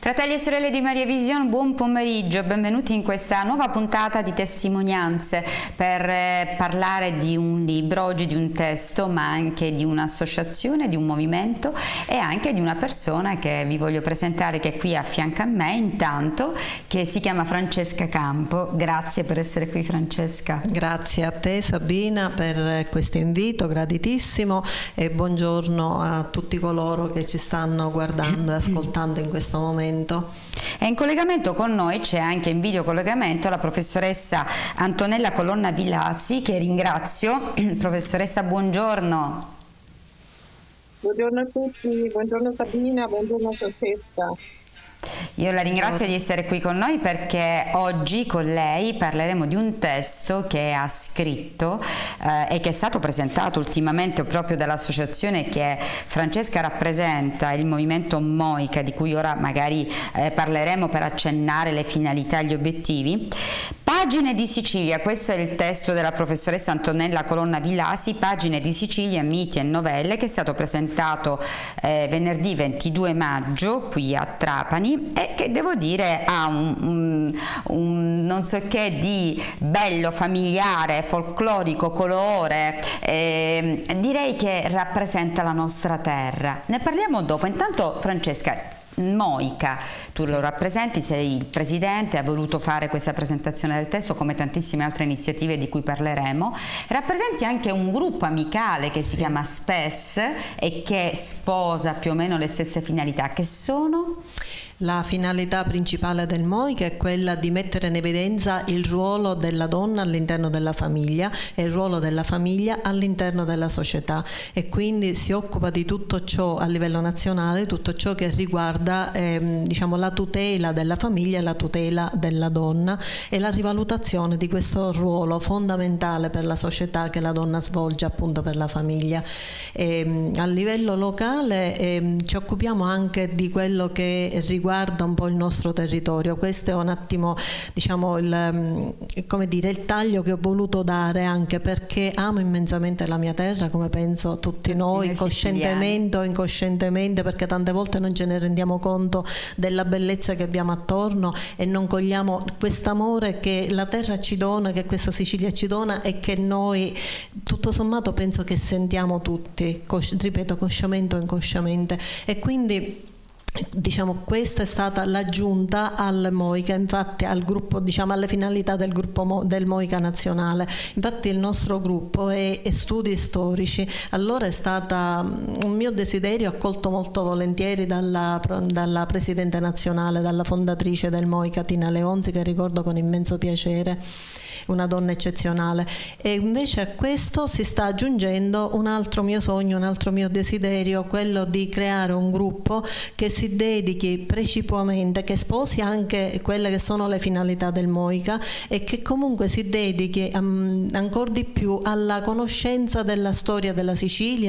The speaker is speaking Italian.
Fratelli e sorelle di Maria Vision, buon pomeriggio, benvenuti in questa nuova puntata di testimonianze per parlare di un libro, oggi di un testo, ma anche di un'associazione, di un movimento e anche di una persona che vi voglio presentare, che è qui a fianco a me intanto, che si chiama Francesca Campo. Grazie per essere qui, Francesca. Grazie a te, Sabina, per questo invito graditissimo, e buongiorno a tutti coloro che ci stanno guardando e ascoltando in questo momento. E in collegamento con noi c'è anche in video collegamento la professoressa Antonella Colonna Vilasi, che ringrazio. Professoressa, buongiorno. Buongiorno a tutti, buongiorno Sabina, buongiorno Francesca. Io la ringrazio di essere qui con noi perché oggi con lei parleremo di un testo che ha scritto e che è stato presentato ultimamente proprio dall'associazione che Francesca rappresenta, il movimento Moica, di cui ora magari parleremo per accennare le finalità e gli obiettivi. Pagine di Sicilia, questo è il testo della professoressa Antonella Colonna Vilasi, Pagine di Sicilia, miti e novelle, che è stato presentato venerdì 22 maggio qui a Trapani, e che devo dire ha un non so che di bello, familiare, folclorico, colore, direi che rappresenta la nostra terra. Ne parliamo dopo. Intanto, Francesca, Moica, tu lo rappresenti, sei il presidente, hai voluto fare questa presentazione del testo come tantissime altre iniziative di cui parleremo. Rappresenti anche un gruppo amicale che si chiama SPES e che sposa più o meno le stesse finalità, che sono? La finalità principale del Moica è quella di mettere in evidenza il ruolo della donna all'interno della famiglia e il ruolo della famiglia all'interno della società, e quindi si occupa di tutto ciò a livello nazionale, tutto ciò che riguarda diciamo, la tutela della famiglia e la tutela della donna e la rivalutazione di questo ruolo fondamentale per la società che la donna svolge appunto per la famiglia. A livello locale ci occupiamo anche di quello che riguarda un po' il nostro territorio. Questo è un attimo, diciamo, come dire, il taglio che ho voluto dare, anche perché amo immensamente la mia terra, come penso tutti noi, coscientemente o incoscientemente, perché tante volte non ce ne rendiamo conto della bellezza che abbiamo attorno e non cogliamo quest'amore che la terra ci dona, che questa Sicilia ci dona e che noi tutto sommato penso che sentiamo tutti, ripeto, consciamente o inconsciamente. E quindi diciamo questa è stata l'aggiunta al Moica, infatti al gruppo, diciamo alle finalità del gruppo del Moica nazionale. Infatti il nostro gruppo è studi storici. Allora è stata un mio desiderio accolto molto volentieri dalla presidente nazionale, dalla fondatrice del Moica, Tina Leonzi, che ricordo con immenso piacere, una donna eccezionale. E invece a questo si sta aggiungendo un altro mio sogno, un altro mio desiderio, quello di creare un gruppo che si dedichi precipuamente, che sposi anche quelle che sono le finalità del Moica e che comunque si dedichi ancora di più alla conoscenza della storia della Sicilia,